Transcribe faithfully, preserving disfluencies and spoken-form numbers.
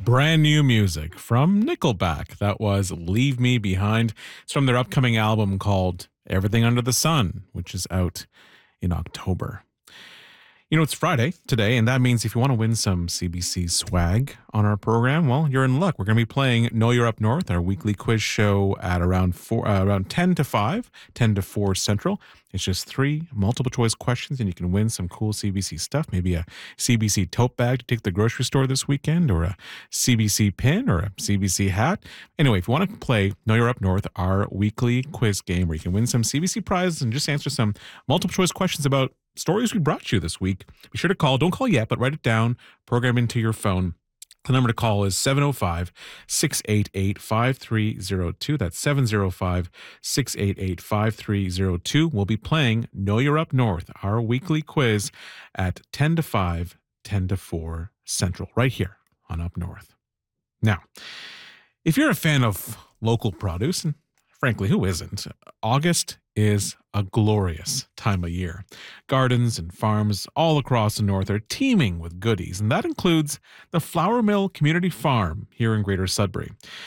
brand new music from Nickelback. That was Leave Me Behind. It's from their upcoming album called Everything Under the Sun, which is out in October. You know, it's Friday today, and that means if you want to win some C B C swag on our program, well, you're in luck. We're going to be playing Know You're Up North, our weekly quiz show at around four, uh, around ten to five, ten to four Central. It's just three multiple choice questions, and you can win some cool C B C stuff, maybe a C B C tote bag to take to the grocery store this weekend, or a C B C pin, or a C B C hat. Anyway, if you want to play Know You're Up North, our weekly quiz game where you can win some C B C prizes and just answer some multiple choice questions about stories we brought you this week, be sure to call. Don't call yet, but write it down, program into your phone. The number to call is seven oh five, six eight eight, five three oh two. That's seven oh five, six eight eight, five three oh two. We'll be playing Know You're Up North, our weekly quiz at ten to five, ten to four Central, right here on Up North. Now, if you're a fan of local produce, and frankly, who isn't? August is a glorious time of year. Gardens and farms all across the north are teeming with goodies, and that includes the Flour Mill Community Farm here in Greater Sudbury.